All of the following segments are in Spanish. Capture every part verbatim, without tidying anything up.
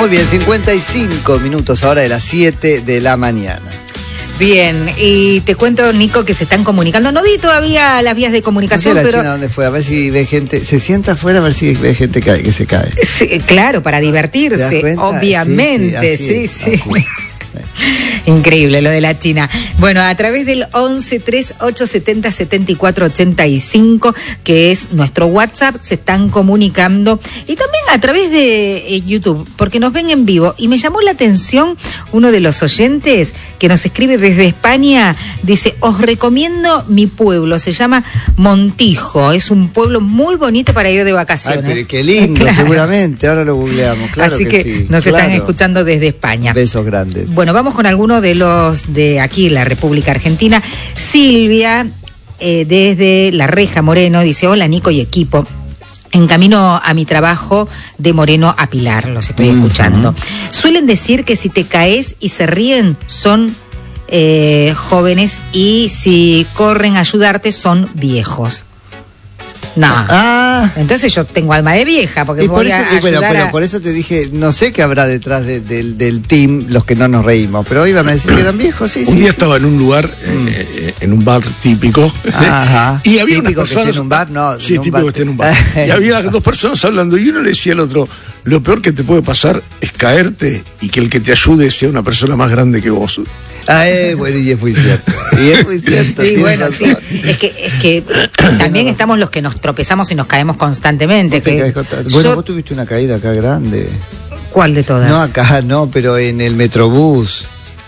Muy bien, cincuenta y cinco minutos ahora de las siete de la mañana. Bien, y te cuento, Nico, que se están comunicando. No di todavía las vías de comunicación, no sé la pero... China dónde fue, a ver si ve gente, se sienta afuera a ver si ve gente que, que se cae. Sí, claro, para divertirse, obviamente, sí, sí. sí. sí. Increíble lo de la China. Bueno, a través del once treinta y ocho setenta setenta y cuatro ochenta y cinco, que es nuestro WhatsApp, se están comunicando. Y también a través de eh, YouTube, porque nos ven en vivo. Y me llamó la atención uno de los oyentes que nos escribe desde España. Dice, os recomiendo mi pueblo, se llama Montijo. Es un pueblo muy bonito para ir de vacaciones. Ay, pero qué lindo, claro. Seguramente. Ahora lo googleamos, claro. Así que, que sí, nos claro. están escuchando desde España. Besos grandes. Bueno, vamos con algunos de los de aquí, la República Argentina. Silvia, eh, desde La Reja, Moreno, dice, hola Nico y equipo. En camino a mi trabajo de Moreno a Pilar, los estoy uh-huh. escuchando. Suelen decir que si te caes y se ríen son eh, jóvenes y si corren a ayudarte son viejos. No. Ah. Entonces yo tengo alma de vieja porque y voy por eso, a y bueno, ayudar pero a... por eso te dije, no sé qué habrá detrás de, de, del team los que no nos reímos, pero iban a decir que eran viejos, sí, un sí. Un día sí. estaba en un lugar, mm. eh, en un bar típico. Ajá. Y había típico unas personas, que esté en un bar, no. Sí, típico bar. que esté en un bar. Y había dos personas hablando y uno le decía al otro, lo peor que te puede pasar es caerte y que el que te ayude sea una persona más grande que vos. Ah, eh, bueno, y es muy cierto. Y es muy cierto. Sí, bueno, sí. Es que, es que también estamos los que nos tropezamos y nos caemos constantemente. Que bueno, yo... vos tuviste una caída acá grande. ¿Cuál de todas? No acá, no, pero en el Metrobús.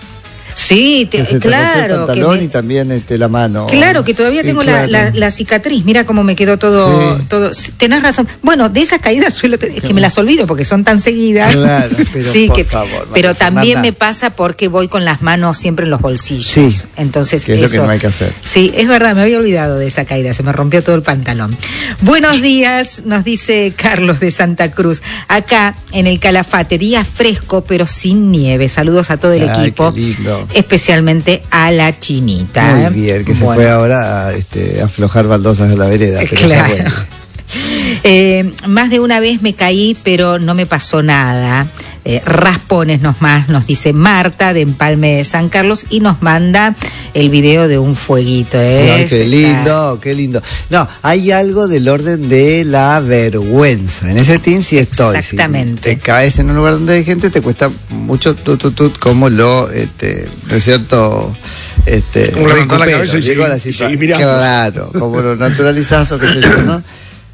Sí, te, te claro. El pantalón me... y también este, la mano. Claro, que todavía tengo claro. la, la, la cicatriz. Mira cómo me quedó todo, sí. todo. Tenés razón. Bueno, de esas caídas suelo tener, es que me las olvido porque son tan seguidas. Claro, pero sí, por que, favor. Pero también Fernanda. me pasa porque voy con las manos siempre en los bolsillos. Sí. Entonces que es eso, lo que no hay que hacer. Sí, es verdad, me había olvidado de esa caída, se me rompió todo el pantalón. Buenos días, nos dice Carlos de Santa Cruz. Acá en el Calafate, día fresco pero sin nieve. Saludos a todo el Ay, equipo. Qué lindo. Especialmente a la Chinita. Muy ¿eh? bien, que bueno. se fue ahora a este, aflojar baldosas de la vereda. Claro. Bueno. Eh, más de una vez me caí, pero no me pasó nada. Eh, raspones nos más, nos dice Marta de Empalme de San Carlos y nos manda el video de un fueguito. ¿eh? Ay, qué lindo, qué lindo. No, hay algo del orden de la vergüenza. En ese team sí estoy. Exactamente. Si te caes en un lugar donde hay gente, te cuesta mucho tut, tut, tut, como lo, este, ¿no es cierto? Este, como levantar la cabeza y seguir, la seguir mirando. Claro, como lo naturalizás o qué sé yo, ¿no?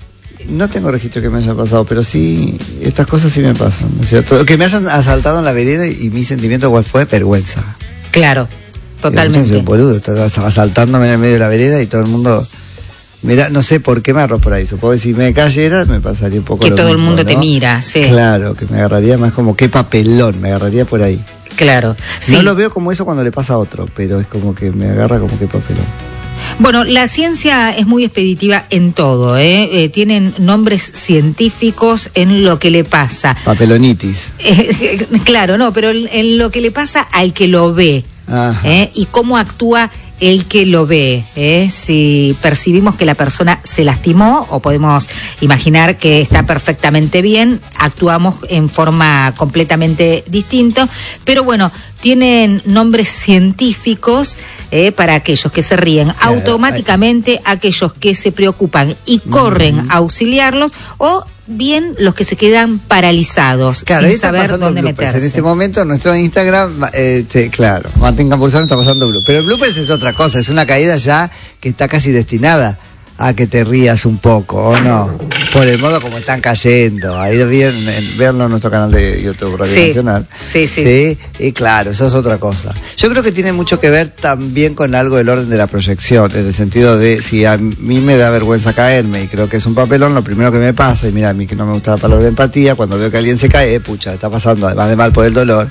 No tengo registro que me haya pasado, pero sí, estas cosas sí me pasan, ¿no es cierto? Que me hayan asaltado en la vereda y mi sentimiento igual fue vergüenza. Claro, totalmente. Yo soy un boludo, estaba asaltándome en el medio de la vereda y todo el mundo... Mira, no sé por qué me agarró por ahí. Supongo que si me cayera me pasaría un poco que lo todo mismo, el mundo ¿no? te mira, sí. Claro, que me agarraría más como qué papelón, me agarraría por ahí. Claro, sí. No lo veo como eso cuando le pasa a otro, pero es como que me agarra como qué papelón. Bueno, la ciencia es muy expeditiva en todo, ¿eh? Eh, tienen nombres científicos en lo que le pasa. Papelonitis. Eh, claro, no, pero en lo que le pasa al que lo ve, ¿eh? Y cómo actúa el que lo ve, ¿eh? Si percibimos que la persona se lastimó o podemos imaginar que está perfectamente bien, actuamos en forma completamente distinta, pero bueno, tienen nombres científicos eh, para aquellos que se ríen, automáticamente aquellos que se preocupan y corren uh-huh. a auxiliarlos, o bien los que se quedan paralizados, claro, sin saber dónde bloopers. meterse. En este momento en nuestro Instagram, este, claro, mantengan pulsando, está pasando bloopers. Pero el bloopers es otra cosa, es una caída ya que está casi destinada a que te rías un poco, ¿o no? Por el modo como están cayendo. Ahí bien, verlo en nuestro canal de YouTube, Radio sí, Nacional. Sí, sí. Sí, y claro, eso es otra cosa. Yo creo que tiene mucho que ver también con algo del orden de la proyección, en el sentido de si a mí me da vergüenza caerme y creo que es un papelón, lo primero que me pasa, y mira, a mí que no me gusta la palabra de empatía, cuando veo que alguien se cae, pucha, está pasando además de mal por el dolor,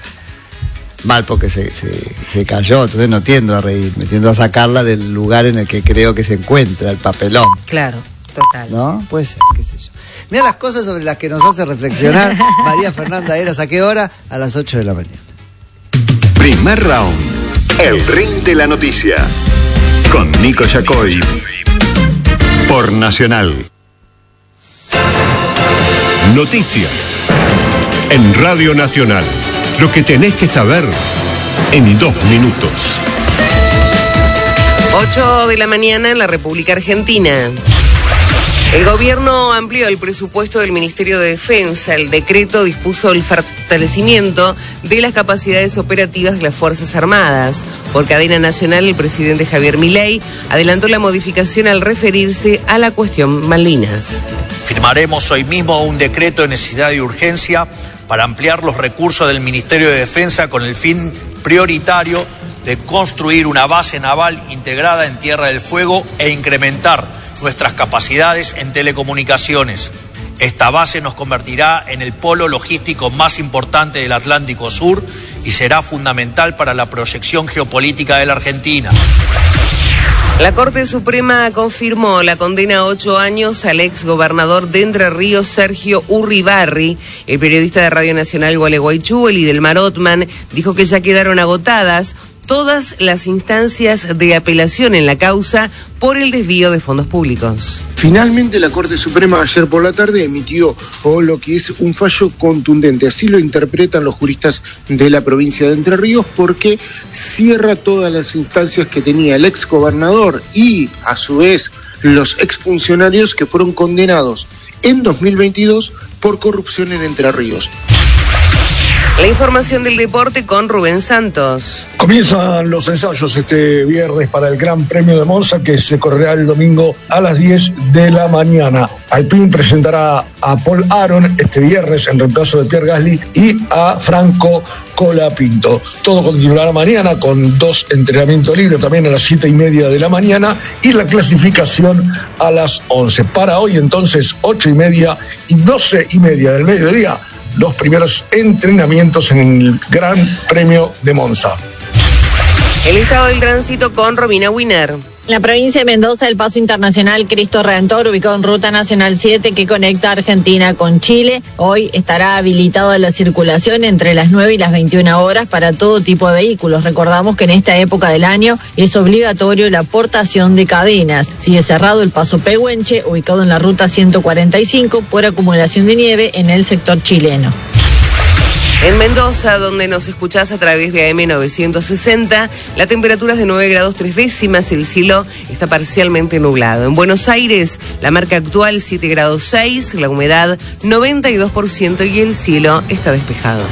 mal porque se, se, se cayó, entonces no tiendo a reír, me tiendo a sacarla del lugar en el que creo que se encuentra, el papelón. Claro, total. ¿No? Puede ser, qué sé yo. Mira las cosas sobre las que nos hace reflexionar María Fernanda Heras. ¿A qué hora? A las ocho de la mañana. Primer round. El ring de la noticia. Con Nico Yacoy. Por Nacional. Noticias. En Radio Nacional, lo que tenés que saber en dos minutos. ocho de la mañana en la República Argentina. El gobierno amplió el presupuesto del Ministerio de Defensa. El decreto dispuso el fortalecimiento de las capacidades operativas de las Fuerzas Armadas. Por cadena nacional, el presidente Javier Milei adelantó la modificación al referirse a la cuestión Malvinas. Firmaremos hoy mismo un decreto de necesidad y urgencia para ampliar los recursos del Ministerio de Defensa con el fin prioritario de construir una base naval integrada en Tierra del Fuego e incrementar nuestras capacidades en telecomunicaciones. Esta base nos convertirá en el polo logístico más importante del Atlántico Sur y será fundamental para la proyección geopolítica de la Argentina. La Corte Suprema confirmó la condena a ocho años al ex gobernador de Entre Ríos, Sergio Urribarri. El periodista de Radio Nacional Gualeguaychú, Eli del Mar Othman, dijo que ya quedaron agotadas todas las instancias de apelación en la causa por el desvío de fondos públicos. Finalmente, la Corte Suprema ayer por la tarde emitió oh, lo que es un fallo contundente. Así lo interpretan los juristas de la provincia de Entre Ríos, porque cierra todas las instancias que tenía el ex gobernador y, a su vez, los exfuncionarios que fueron condenados en dos mil veintidós por corrupción en Entre Ríos. La información del deporte con Rubén Santos. Comienzan los ensayos este viernes para el Gran Premio de Monza, que se correrá el domingo a las diez de la mañana. Alpine presentará a Paul Aron este viernes en reemplazo de Pierre Gasly y a Franco Colapinto. Todo continuará mañana con dos entrenamientos libres también a las siete y media de la mañana y la clasificación a las once. Para hoy entonces ocho y media y doce y media del mediodía, los primeros entrenamientos en el Gran Premio de Monza. El estado del tránsito con Romina Winer. En la provincia de Mendoza, el paso internacional Cristo Redentor, ubicado en Ruta Nacional siete, que conecta Argentina con Chile, hoy estará habilitado la circulación entre las nueve y las veintiuna horas para todo tipo de vehículos. Recordamos que en esta época del año es obligatorio la portación de cadenas. Sigue cerrado el paso Pehuenche, ubicado en la Ruta ciento cuarenta y cinco, por acumulación de nieve en el sector chileno. En Mendoza, donde nos escuchás a través de A M novecientos sesenta, la temperatura es de nueve grados tres décimas, el cielo está parcialmente nublado. En Buenos Aires, la marca actual siete grados seis, la humedad noventa y dos por ciento y el cielo está despejado.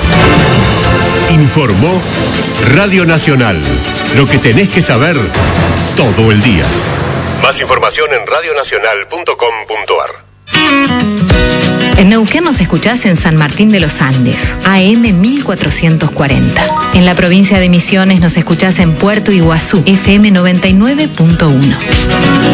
Informó Radio Nacional. Lo que tenés que saber todo el día. Más información en radio nacional punto com punto a r. En Neuquén nos escuchás en San Martín de los Andes, A M mil cuatrocientos cuarenta. En la provincia de Misiones nos escuchás en Puerto Iguazú, F M noventa y nueve punto uno.